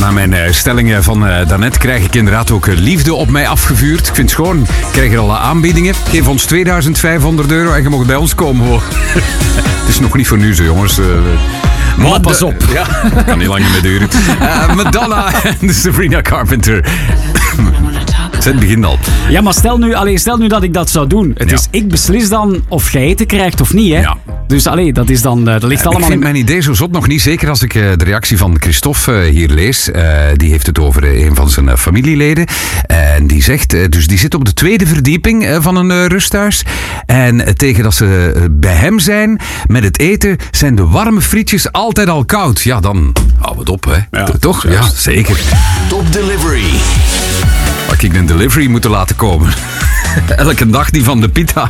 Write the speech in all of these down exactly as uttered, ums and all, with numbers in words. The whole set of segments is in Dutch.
Na mijn uh, stellingen van uh, daarnet krijg ik inderdaad ook uh, liefde op mij afgevuurd. Ik vind het schoon. Ik krijg er al uh, aanbiedingen. Geef ons tweeduizend vijfhonderd euro en je mag bij ons komen. Het is nog niet voor nu zo, jongens. Uh, Maar pas op. Ja, dat kan niet lang meer duren. Uh, Madonna en Sabrina Carpenter. Het begint al. Ja, maar stel nu, allee, stel nu dat ik dat zou doen. Het Ja. is, ik beslis dan of jij eten krijgt of niet, hè? Ja. Dus allee, dat is dan, uh, dat ligt Ik allemaal vind in... mijn idee zo zot nog niet. Zeker als ik uh, de reactie van Christophe uh, hier lees. Uh, die heeft het over uh, een van zijn uh, familieleden. En die zegt, uh, dus die zit op de tweede verdieping uh, van een uh, rusthuis. En uh, tegen dat ze uh, bij hem zijn met het eten, zijn de warme frietjes altijd al koud. Ja, dan hou het op, hè. Ja, Toch? juist. Ja, zeker. Top Delivery. Had ik een delivery moeten laten komen. Elke dag die van de pita.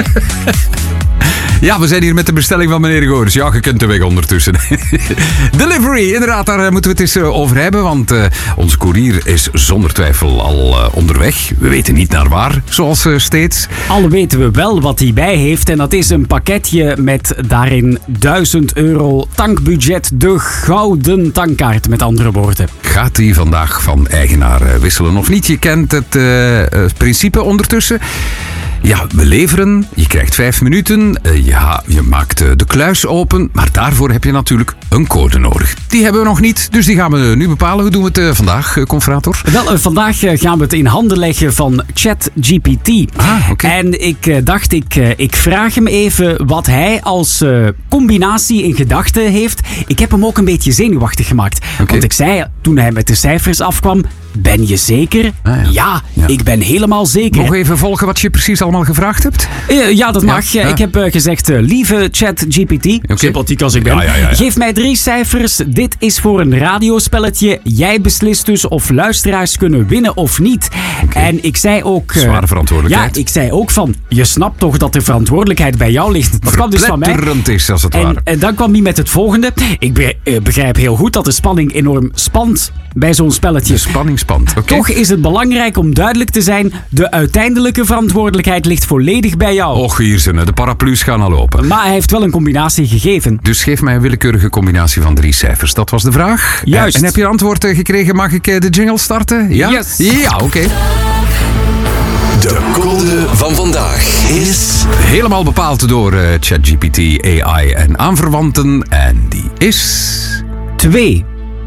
Ja, we zijn hier met de bestelling van meneer Goris. Ja, je kunt de weg ondertussen. Delivery, inderdaad, daar moeten we het eens over hebben. Want uh, onze koerier is zonder twijfel al uh, onderweg. We weten niet naar waar, zoals uh, steeds. Al weten we wel wat hij bij heeft. En dat is een pakketje met daarin duizend euro tankbudget. De gouden tankkaart, met andere woorden. Gaat hij vandaag van eigenaar uh, wisselen of niet? Je kent het uh, uh, principe ondertussen. Ja, we leveren, je krijgt vijf minuten, uh, ja, je maakt uh, de kluis open, maar daarvoor heb je natuurlijk een code nodig. Die hebben we nog niet, dus die gaan we nu bepalen. Hoe doen we het uh, vandaag, uh, Confrator? Wel, uh, vandaag uh, gaan we het in handen leggen van ChatGPT. Ah, oké. En ik uh, dacht, ik, uh, ik vraag hem even wat hij als uh, combinatie in gedachten heeft. Ik heb hem ook een beetje zenuwachtig gemaakt. Okay. Want ik zei, toen hij met de cijfers afkwam, ben je zeker? Ah, ja. Ja, Ja. ik ben helemaal zeker. Nog even volgen wat je precies allemaal gevraagd hebt? Uh, ja, dat mag. Ja, ja. Ik heb uh, gezegd, uh, lieve ChatGPT, Okay. sympathiek als ik ben, Ja, ja, ja, ja. geef mij drie cijfers. Dit is voor een radiospelletje. Jij beslist dus of luisteraars kunnen winnen of niet. Okay. En ik zei ook... uh, Zware verantwoordelijkheid. Ja, ik zei ook van, je snapt toch dat de verantwoordelijkheid bij jou ligt. Dat kwam dus van mij. Verpletterend is, als het En, ware. en dan kwam hij met het volgende. Ik be- uh, begrijp heel goed dat de spanning enorm spant bij zo'n spelletje. De spanning spant. Oké. Toch is het belangrijk om duidelijk te zijn, de uiteindelijke verantwoordelijkheid ligt volledig bij jou. Och, hier zijn de paraplu's gaan al open. Maar hij heeft wel een combinatie gegeven. Dus geef mij een willekeurige combinatie van drie cijfers. Dat was de vraag. Juist. En, en heb je antwoord uh, gekregen? Mag ik uh, de jingle starten? Ja? Yes. Ja, oké. Okay. De code van vandaag is... Helemaal bepaald door uh, ChatGPT, A I en aanverwanten. En die is... twee.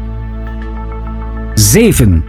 zeven.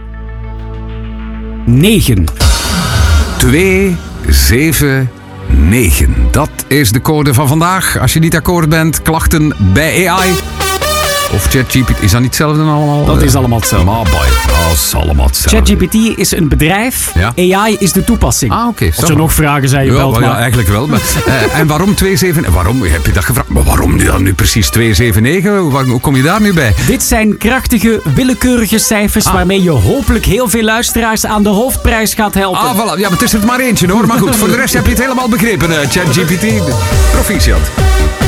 negen. twee zeven negen. Dat is de code van vandaag. Als je niet akkoord bent, klachten bij A I. Of ChatGPT. Is dat niet hetzelfde allemaal? Dat is allemaal hetzelfde. Maar boy, dat is allemaal hetzelfde. ChatGPT is een bedrijf, Ja. A I is de toepassing. Ah, oké. Als er nog vragen zijn, je Ja, belt wel, ja, maar. eigenlijk wel. Maar, uh, en waarom twee zeven? Waarom heb je dat gevraagd? Maar waarom nu dan nu precies twee zeven negen? Hoe, hoe kom je daar nu bij? Dit zijn krachtige, willekeurige cijfers Ah. waarmee je hopelijk heel veel luisteraars aan de hoofdprijs gaat helpen. Ah, voilà. Ja, maar het is er maar eentje hoor. Maar goed, voor de rest heb je het helemaal begrepen, uh, ChatGPT. Proficiat.